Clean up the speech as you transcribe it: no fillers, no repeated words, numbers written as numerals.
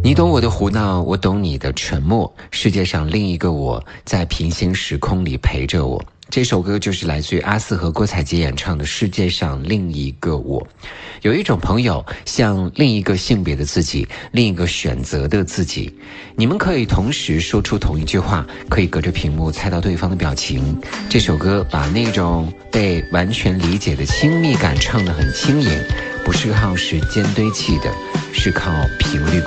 你懂我的胡闹，我懂你的沉默，世界上另一个我在平行时空里陪着我。这首歌就是来自于阿肆和郭采洁演唱的《世界上另一个我》。有一种朋友像另一个性别的自己，另一个选择的自己，你们可以同时说出同一句话，可以隔着屏幕猜到对方的表情。这首歌把那种被完全理解的亲密感唱得很轻盈，不是靠时间堆砌的，是靠频率